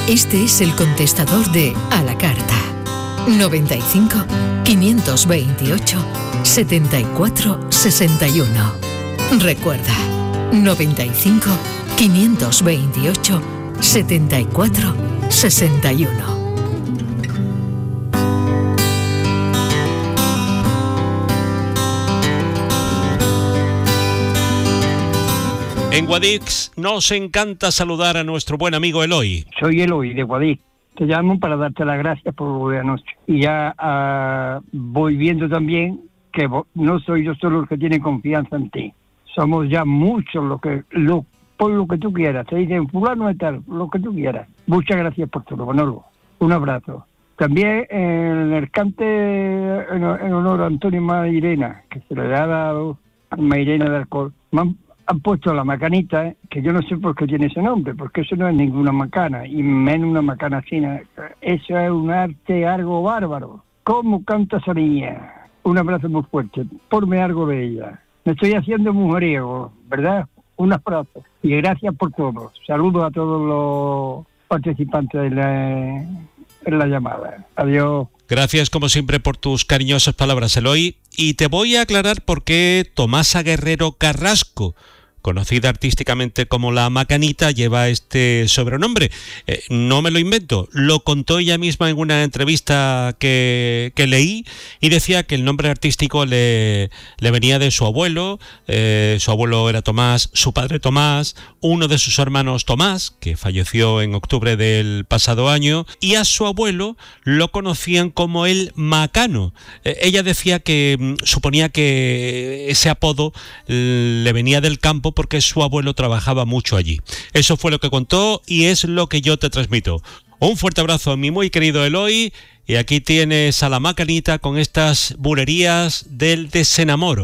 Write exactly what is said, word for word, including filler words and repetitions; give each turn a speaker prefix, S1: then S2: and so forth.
S1: Este es el contestador de A la Carta. noventa y cinco, quinientos veintiocho, setenta y cuatro, sesenta y uno. Recuerda, noventa y cinco, quinientos veintiocho, setenta y cuatro, sesenta y uno.
S2: En Guadix nos encanta saludar a nuestro buen amigo Eloy.
S3: Soy Eloy de Guadix. Te llamo para darte las gracias por lo de anoche. Y ya uh, voy viendo también que no soy yo solo el que tiene confianza en ti. Somos ya muchos los que, lo, por lo que tú quieras. Te dicen fulano y tal, lo que tú quieras. Muchas gracias por todo, Manolo. Un abrazo. También en el cante en, en honor a Antonio Mairena, que se le ha dado a Mairena de Alcohol. Man, han puesto la macanita, ¿eh? Que yo no sé por qué tiene ese nombre, porque eso no es ninguna macana, y menos una macana china. Eso es un arte algo bárbaro. ¿Cómo canta esa niña? Un abrazo muy fuerte, ponme algo de ella. Me estoy haciendo mujeriego, ¿verdad? Un abrazo. Y gracias por todo. Saludos a todos los participantes de la, en la llamada. Adiós.
S2: Gracias, como siempre, por tus cariñosas palabras, Eloy. Y te voy a aclarar por qué Tomasa Guerrero Carrasco, conocida artísticamente como La Macanita, lleva este sobrenombre. Eh, no me lo invento, lo contó ella misma en una entrevista que, que leí, y decía que el nombre artístico le, le venía de su abuelo. Eh, su abuelo era Tomás, su padre Tomás, uno de sus hermanos Tomás, que falleció en octubre del pasado año, y a su abuelo lo conocían como el Macano. Eh, ella decía que mm, suponía que ese apodo eh, le venía del campo porque su abuelo trabajaba mucho allí. Eso fue lo que contó y es lo que yo te transmito. Un fuerte abrazo a mi muy querido Eloy, y aquí tienes a La Macanita con estas bulerías del desenamoro.